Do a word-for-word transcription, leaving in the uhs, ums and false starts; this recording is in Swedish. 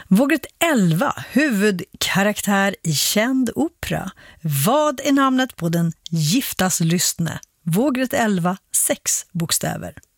Vågrätt elva, huvudkaraktär i känd opera. Vad är namnet på den giftas lystne? Vågrätt elva, sex bokstäver.